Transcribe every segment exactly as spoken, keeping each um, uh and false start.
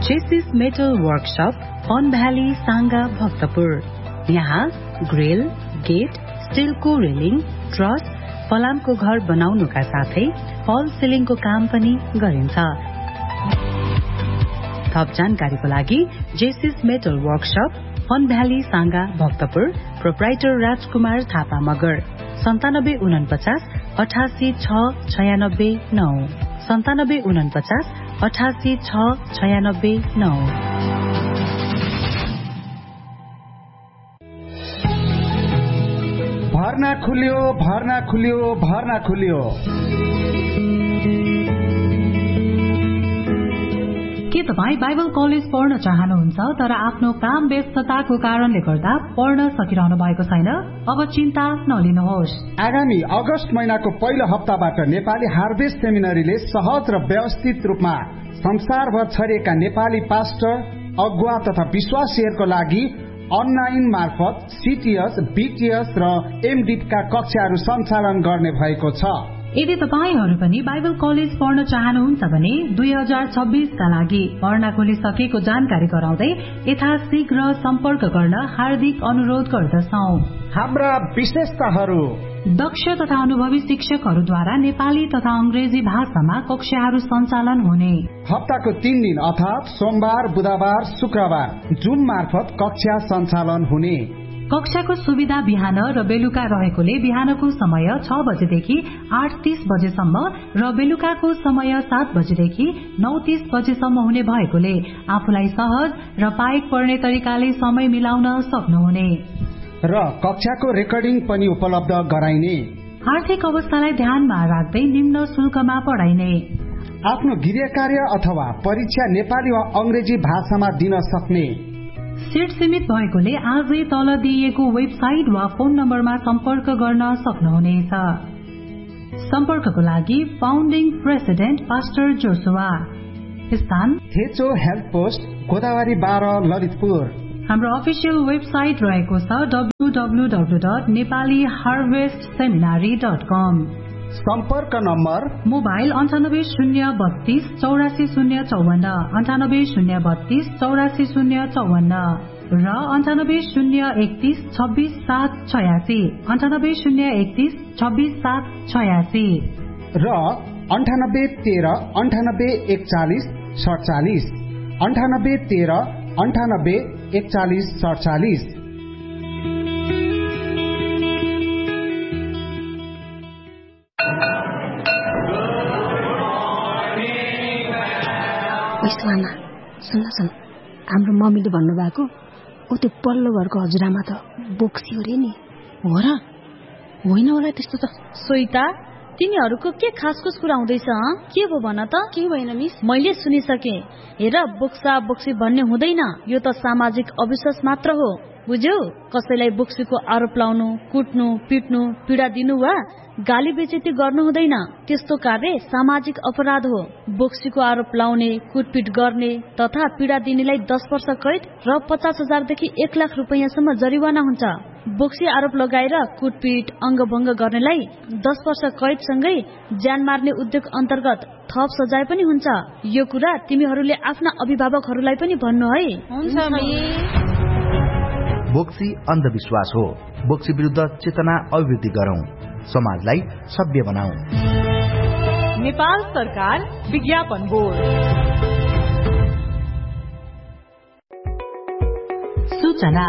जेसिस metal workshop पन valley Sanga Bhaktapur. यहाँ grill, get, स्टिलको railing, truss, फलामको घर बनाउनुका साथै फल सिलिङको काम पनि गरिन्छ। थप जानकारीको लागि जेसिस मेटल वर्कशप पन भ्याली साङ्गा भक्तपुर, प्रोप्राइटर राजकुमार थापा मगर, सन्तानब्बे उनपचास अठासी छ छयानब्बे नौ सन्तानब्बे उनपचास अठासी छ छयानब्बे नौ। भर्ना खुल्यो, भर्ना खुल्यो, भर्ना खुल्यो। के तपाईँ बाइबल कलेज पढ्न चाहनुहुन्छ तर आफ्नो काम व्यस्तताको कारणले गर्दा पढ्न सकिरहनु भएको छैन? अब चिन्ता नलिनुहोस्। आगामी अगस्त महिनाको पहिलो हप्ताबाट नेपाली हार्भेस्ट सेमिनरीले सहज र व्यवस्थित रूपमा संसारभर छरिएका नेपाली पास्टर, अगुवा तथा विश्वासीहरूको लागि अनलाइन मार्फत सीटीएस, बीटीएस र एमडिपका कक्षाहरू सञ्चालन गर्ने भएको छ। यदि तपाईहरू पनि बाइबल कलेज पढ्न चाहनुहुन्छ भने दुई हजार छब्बीसका लागि पढ्न खोलिसकेको जानकारी गराउँदै यथाशीघ्र सम्पर्क गर्न हार्दिक अनुरोध गर्दछौ। हाम्रा विशेषताहरू: दक्ष तथा अनुभवी शिक्षकहरूद्वारा नेपाली तथा अंग्रेजी भाषामा कक्षाहरू सञ्चालन हुने। हप्ताको तीन दिन अर्थात सोमबार, बुधबार, शुक्रबार जुम मार्फत कक्षा सञ्चालन हुने। कक्षाको सुविधा बिहान र बेलुका रहेकोले बिहानको समय छ बजेदेखि आठ तीस बजेसम्म र बेलुकाको समय सात बजेदेखि नौ तीस बजेसम्म हुने भएकोले आफूलाई सहज र पाइक पर्ने तरिकाले समय मिलाउन सक्नुहुने र कक्षाको रेकर्डिङ पनि उपलब्ध गराइने। आर्थिक अवस्थालाई ध्यानमा राख्दै निम्न शुल्कमा पढाइने। आफ्नो गृह कार्य अथवा परीक्षा नेपाली वा अंग्रेजी भाषामा दिन सक्ने। सीट सीमित भएकोले आजै तल दिइएको वेबसाइट वा फोन नम्बरमा सम्पर्क गर्न सक्नुहुनेछ। सम्पर्कको लागि फाउन्डिङ प्रेसिडेन्ट पास्टर जोसुवा, स्थान थेचो हेल्थ पोस्ट, गोदावरी बाह्र, ललितपुर। हाम्रो अफिसियल वेबसाइट रहेको छ W W W dot Nepali harvest seminary dot कम। सम्पर्क नम्बर: मोबाइल अन्ठानब्बे शून्य बत्तीस चौरासी शून्य चौवन्न अन्ठानब्बे शून्य बत्तीस चौरासी शून्य चौवन्न र अन्ठानब्बे शून्य एकतीस छब्बीस सात छयासी अन्ठानब्बे शून्य एकतीस छब्बीस सात छयासी र अन्ठानब्बे तेह्र अन्ठानब्बे एकचालिस सडचालिस अन्ठानब्बे तेह्र अन्ठानब्बे एकचालिस सडचालिस। आमा, सुन्न सुन, हाम्रो मम्मीले भन्नुभएको ऊ त्यो पल्लो घरको हजुरआमा त बोक्सी हो रे नि। हो र? होइन होला त्यस्तो त। सोइता, तिनीहरूको के खासखुस कुरा हुँदैछ? के भो भन त? के भएन मिस? मैले सुनिसके। हेर, बोक्सा बोक्सी भन्ने हुँदैन, यो त सामाजिक अविश्वास मात्र हो, बुझ्यौ? कसैलाई बोक्सीको आरोप लाउनु, कुट्नु, पिट्नु, पीडा दिनु वा गाली बेइज्जती गर्नु हुँदैन। त्यस्तो कार्य सामाजिक अपराध हो। बोक्सीको आरोप लाउने, कुटपिट गर्ने तथा पीडा दिनेलाई दस वर्ष कैद र पचास हजारदेखि एक लाख रुपियाँसम्म जरिवाना हुन्छ। बोक्सी आरोप लगाएर कुटपिट, अङ्गभङ्ग गर्नेलाई दस वर्ष कैदसँगै ज्यान मार्ने उद्योग अन्तर्गत थप सजाय पनि हुन्छ। यो कुरा तिमीहरूले आफ्ना अभिभावकहरूलाई पनि भन्नु है। हुन्छ मिस। बोक्सी अन्धविश्वास हो। बोक्सी विरुद्ध चेतना अभिवृद्धि गरौं, समाजलाई सभ्य बनाऊ। नेपाल सरकार विज्ञापन बोर्ड। सूचना: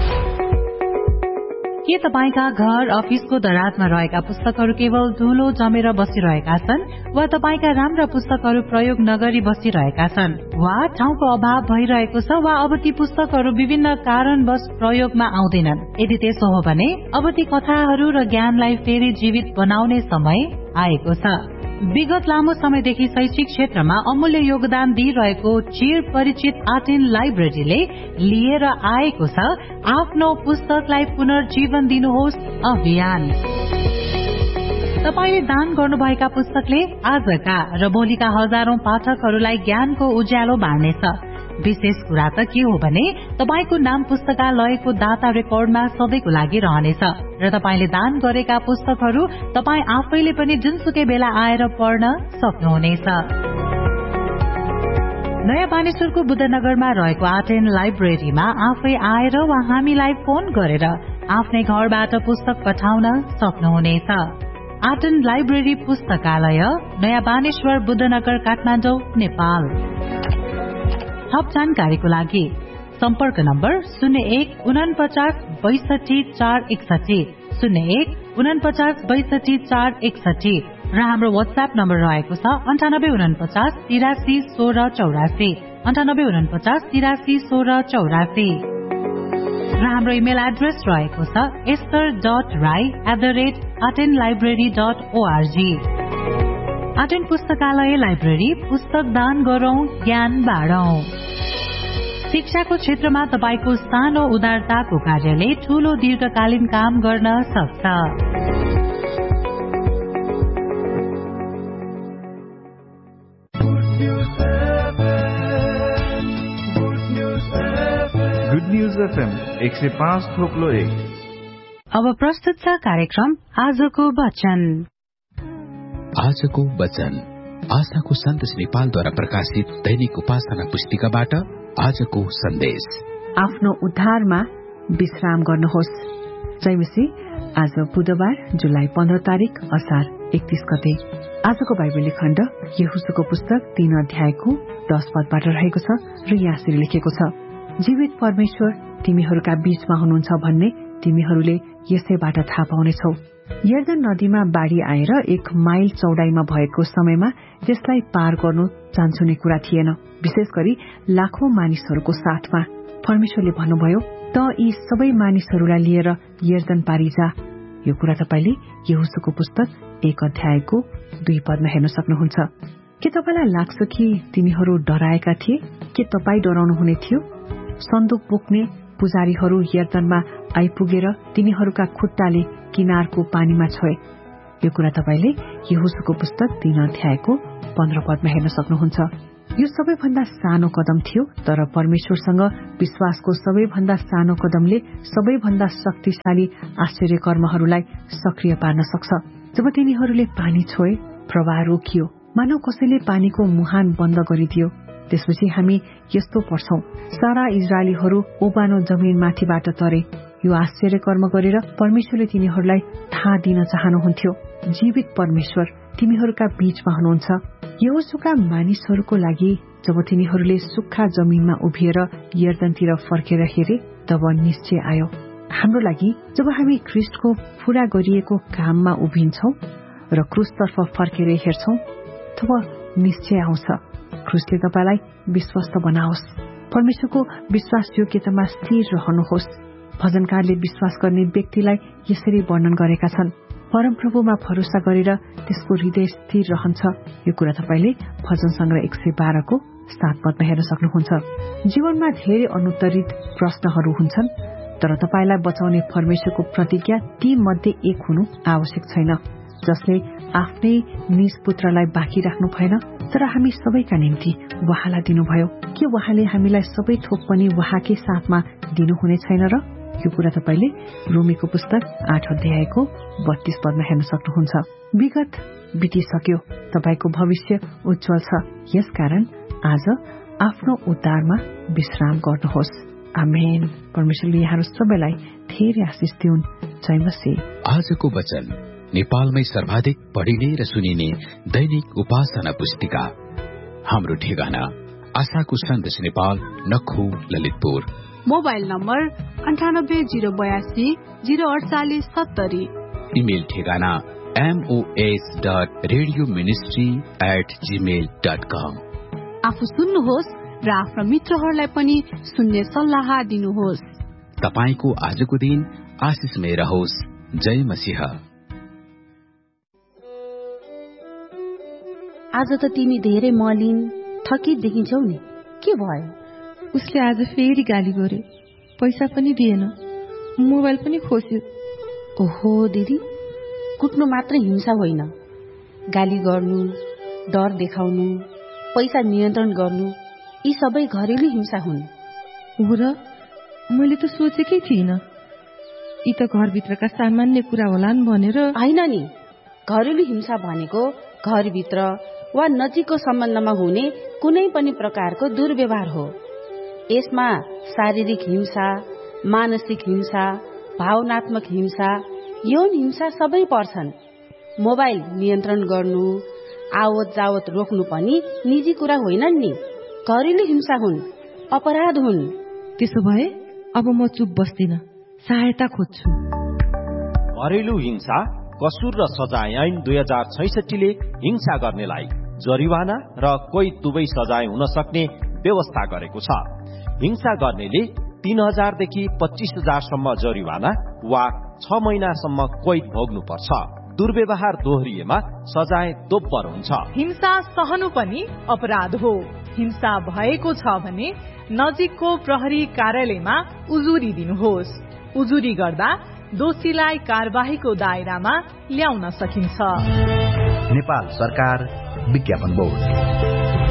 के तपाईका घर अफिसको दराजमा रहेका पुस्तकहरू केवल धुलो जमेर बसिरहेका छन् वा तपाईका राम्रा पुस्तकहरू प्रयोग नगरी बसिरहेका छन् वा ठाउँको अभाव भइरहेको छ वा अब ती पुस्तकहरू विभिन्न कारणवश प्रयोगमा आउँदैनन्? यदि त्यसो हो भने अब ती कथाहरू र ज्ञानलाई फेरि जीवित बनाउने समय आएको छ। विगत लामो समयदेखि शैक्षिक क्षेत्रमा अमूल्य योगदान दिइरहेको चिर परिचित आर्टेन लाइब्रेरीले लिएर आएको छ आफ्नो पुस्तकलाई पुनर्जीवन दिनुहोस् अभियान। तपाईले दान गर्नुभएका पुस्तकले आजका र भोलिका हजारौं पाठकहरूलाई ज्ञानको उज्यालो बाँड्नेछ। विशेष कुरा त के हो भने तपाईको नाम पुस्तकालयको दाता रेकर्डमा सधैँको लागि रहनेछ र तपाईले दान गरेका पुस्तकहरू तपाई आफैले पनि जुनसुकै बेला आएर पढ्न सक्नुहुनेछ। नयाँ बानेश्वरको बुद्धनगरमा रहेको आर्ट एन्ड लाइब्रेरीमा आफै आएर वा हामीलाई फोन गरेर आफ्नै घरबाट पुस्तक पठाउन सक्नुहुनेछ। आर्ट एन्ड लाइब्रेरी पुस्तकालय, नयाँ बानेश्वर, बुद्धनगर, काठमाडौँ, नेपाल। थप जानकारीको लागि सम्पर्क नम्बर शून्य एक उनपचास बैसठी चार एकसठी शून्य एक उनपचास बैसठी चार एकसठी र हाम्रो वाट्सएप नम्बर रहेको छ अन्ठानब्बे उनपचास तिरासी सोह्र चौरासी अन्ठानब्बे उनपचास तिरासी सोह्र चौरासी र हाम्रो इमेल एड्रेस रहेको छ ester dot Rai at the rate art and library dot ORG. Art and पुस्तकालय लाइब्रेरी, पुस्तक दान गरौं, ज्ञान बाँडौं। शिक्षाको क्षेत्रमा तपाईको सानो उदारताको कार्यले ठूलो दीर्घकालीन काम गर्न सक्छ। गुड न्यूज एफएम एक सय पाँच थोप्लो एक। अब प्रस्तुत छ कार्यक्रम आजको वचन। आजको वचन आशाको सन्देश नेपालद्वारा प्रकाशित दैनिक उपासना पुस्तिकाबाट आजको सन्देश। आफ्नो उद्धारमा विश्राम गर्नुहोस्। जय मसीह। आज बुधबार जुलाई पन्ध्र तारीक असार एकतीस गते। आजको बाइबल खण्ड यहोशूको पुस्तक तीन अध्यायको दश पदबाट रहेको छ र यहाँ यसरी लेखेको छ, जीवित परमेश्वर तिमीहरूका बीचमा हुनुहुन्छ भन्ने तिमीहरूले यसैबाट थाहा पाउनेछौ। यर्दन नदीमा बाढ़ी आएर एक माइल चौडाईमा भएको समयमा त्यसलाई पार गर्नु चान्सुने कुरा थिएन, विशेष गरी लाखौं मानिसहरूको साथमा। परमेश्वरले भन्नुभयो, त यी सबै मानिसहरूलाई लिएर यर्दन पारी जा। यो कुरा तपाईले यहोशूको पुस्तक एक अध्यायको दुई पदमा हेर्न सक्नुहुन्छ। के तपाईलाई लाग्छ कि तिनीहरू डराएका थिए? के तपाई डराउनु हुने थियो? सन्दुक बोक्ने पुजारीहरू यर्दनमा आइपुगेर तिनीहरूका खुट्टाले किनारको पानीमा छोए। यो कुरा तपाईले यहोशूको पुस्तक तीन अध्यायको पन्ध्र पदमा हेर्न सक्नुहुन्छ। यो सबैभन्दा सानो कदम थियो, तर परमेश्वरसँग विश्वासको सबैभन्दा सानो कदमले सबैभन्दा शक्तिशाली आश्चर्य कर्महरूलाई सक्रिय पार्न सक्छ। जब तिनीहरूले पानी छोए, प्रवाह रोकियो, मानव कसैले पानीको मुहान बन्द गरिदियो। त्यसपछि हामी यस्तो पढ्छौं, सारा इजरायलीहरू ओबानो जमिनमाथिबाट तरे। यो आश्चर्य कर्म गरेर परमेश्वरले तिनीहरूलाई थाहा दिन चाहनुहुन्थ्यो। जीवित परमेश्वर तिमीहरूका बीचमा हुनुहुन्छ। यहोशूका मानिसहरूको लागि जब तिनीहरूले सुक्खा जमिनमा उभिएर यर्दनतिर फर्केर हेरे, तब निश्चय आयो। हाम्रो लागि जब हामी ख्रीष्टको पूरा गरिएको काममा उभिन्छौं र क्रुसतर्फ फर्केर हेर्छौं, तब निश्चय आउँछ। ख्रीष्टले तपाईलाई विश्वस्त बनाओस्। परमेश्वरको विश्वास योग्यतामा स्थिर रहनुहोस्। भजनकारले विश्वास गर्ने व्यक्तिलाई यसरी वर्णन गरेका छन्, परमप्रभुमा भरोसा गरेर त्यसको हृदय स्थिर रहन्छ। यो कुरा तपाईले भजन संग्रह एक सय बाह्रको सात पदमा हेर्न सक्नुहुन्छ। जीवनमा धेरै अनुत्तरित प्रश्नहरू हुन्छन्, तर तपाईलाई बचाउने परमेश्वरको प्रतिज्ञा ती मध्ये एक हुनु आवश्यक छैन, जसले आफ्नै निज पुत्रलाई बाँकी राख्नु भएन, तर हामी सबैका निम्ति उहाँलाई दिनुभयो। के उहाँले हामीलाई सबै थोक पनि उहाँकै साथमा दिनुहुने छैन र? यो कुरा तपाईले रोमीको पुस्तक आठ अध्यायको बत्तीस पदमा हेर्न सक्नुहुन्छ। विगत बितिसक्यो, तपाईको भविष्य उज्जवल छ। यसकारण आज आफ्नो उद्धारमा विश्राम गर्नुहोस्। आमेन। परमेश्वरले यहाँहरू सबैलाई धेरै आशिष दिउन्। जय मसीह। आजको वचन नेपालमै सर्वाधिक पढिने र सुनिने दैनिक उपासना पुस्तिका। हाम्रो ठेगाना आशाको सन्देश नेपाल, नखु, ललितपुर। मोबाइल नम्बर अन्ठानब्बे जीरो बयासी जीरो अडचालिस सत्तरी। इमेल ठेगाना MOS dot radio ministry at Gmail dot कम। आफू सुन्नुहोस् र आफ्ना मित्रहरूलाई पनि सुन्ने सल्लाह दिनुहोस्। तपाईको आजको दिन आशिषमय रहोस्। जय मसीह। आज त तिमी धेरै मलिन थकित देखिन्छौ नि, के भयो? उसले आज फेरि गाली गर्यो, पैसा पनि दिएन, मोबाइल पनि खोस्यो। ओहो दिदी, कुट्नु मात्र हिंसा होइन, गाली गर्नु, डर देखाउनु, पैसा नियन्त्रण गर्नु, यी सबै घरेलु हिंसा हुन्। हो र, मैले त सोचेकै थिइनँ। यी त घरभित्रका सामान्य कुरा होलान् भनेर। होइन नि, घरेलु हिंसा भनेको घरभित्र वा नजिकको सम्बन्धमा हुने कुनै पनि प्रकारको दुर्व्यवहार हो। यसमा शारीरिक हिंसा, मानसिक हिंसा, भावनात्मक हिंसा, यौन हिंसा सबै पर्छन्। मोबाइल नियन्त्रण गर्नु, आवत जावत रोक्नु पनि निजी कुरा होइनन् नि, घरेलु हिंसा हुन्, अपराध हुन्। त्यसो भए अब म चुप बस्दिन, सहायता खोज्छु। घरेलु हिंसा कसुर र सजाय ऐन दुई हजार छैसठीले हिंसा गर्नेलाई जरिवाना र कोही दुवै सजाय हुन सक्ने व्यवस्था गरेको छ। हिंसा गर्नेले तीन हजारदेखि पच्चीस हजारसम्म जरिवाना वा छ महिनासम्म कैद भोग्नुपर्छ। दुर्व्यवहार दोहोरिएमा सजाय दोब्बर हुन्छ। हिंसा सहनु पनि अपराध हो। हिंसा भएको छ भने नजिकको प्रहरी कार्यालयमा उजुरी दिनुहोस्। उजुरी गर्दा दोषीलाई कारबाहीको दायरामा ल्याउन सकिन्छ। नेपाल सरकार विज्ञापन बोर्ड।